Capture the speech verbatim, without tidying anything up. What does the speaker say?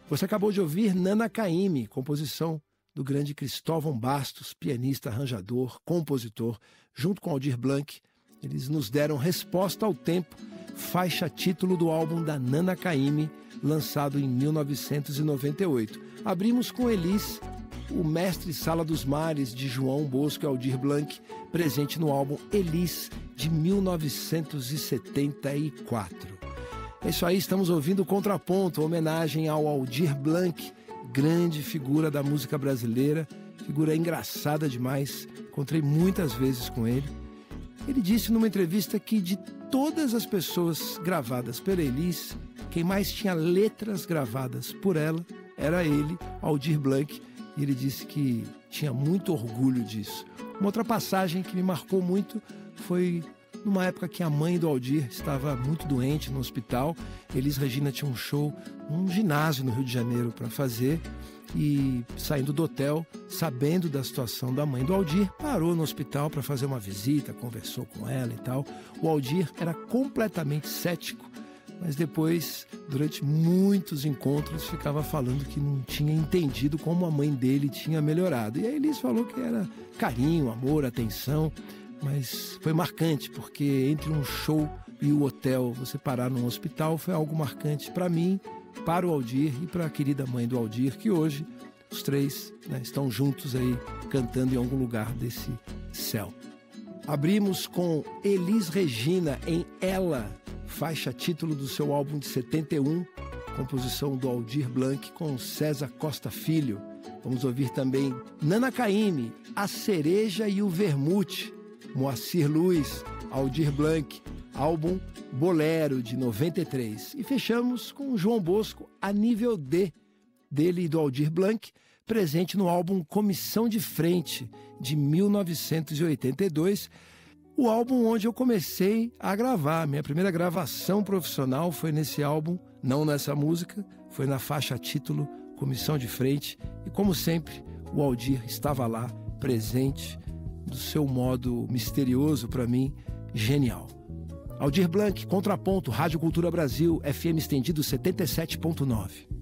Você acabou de ouvir Nana Caymmi, composição do grande Cristóvão Bastos, pianista, arranjador, compositor, junto com Aldir Blanc. Eles nos deram Resposta ao Tempo, faixa título do álbum da Nana Caymmi, lançado em mil novecentos e noventa e oito. Abrimos com Elis, o Mestre Sala dos Mares, de João Bosco e Aldir Blanc, presente no álbum Elis, de mil novecentos e setenta e quatro. É isso aí, estamos ouvindo o Contraponto, homenagem ao Aldir Blanc, grande figura da música brasileira, figura engraçada demais, encontrei muitas vezes com ele. Ele disse numa entrevista que de todas as pessoas gravadas pela Elis, quem mais tinha letras gravadas por ela era ele, Aldir Blanc, e ele disse que tinha muito orgulho disso. Uma outra passagem que me marcou muito foi numa época que a mãe do Aldir estava muito doente no hospital. Elis Regina tinha um show num ginásio no Rio de Janeiro para fazer e, saindo do hotel, sabendo da situação da mãe do Aldir, parou no hospital para fazer uma visita, conversou com ela e tal. O Aldir era completamente cético, mas depois, durante muitos encontros, ficava falando que não tinha entendido como a mãe dele tinha melhorado. E a Elis falou que era carinho, amor, atenção, mas foi marcante, porque entre um show e o hotel, você parar num hospital, foi algo marcante para mim, para o Aldir e para a querida mãe do Aldir, que hoje os três, né, estão juntos aí, cantando em algum lugar desse céu. Abrimos com Elis Regina em Ela, faixa título do seu álbum de setenta e um, composição do Aldir Blanc com César Costa Filho. Vamos ouvir também Nana Caymmi, A Cereja e o Vermute, Moacir Luiz, Aldir Blanc, álbum Bolero, de noventa e três. E fechamos com João Bosco, A Nível D, dele e do Aldir Blanc, presente no álbum Comissão de Frente, de mil novecentos e oitenta e dois, o álbum onde eu comecei a gravar. Minha primeira gravação profissional foi nesse álbum, não nessa música, foi na faixa título Comissão de Frente. E como sempre, o Aldir estava lá, presente, do seu modo misterioso, para mim, genial. Aldir Blanc, Contraponto, Rádio Cultura Brasil, F M estendido setenta e sete ponto nove.